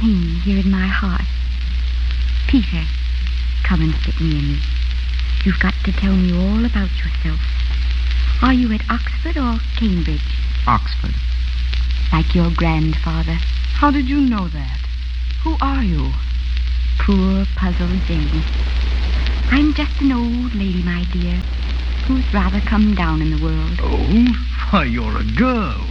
pain here in my heart. Peter, come and sit near me. You've got to tell me all about yourself. Are you at Oxford or Cambridge? Oxford. Like your grandfather. How did you know that? Who are you? Poor puzzled Jane. I'm just an old lady, my dear, who's rather come down in the world. Old? Why, you're a girl.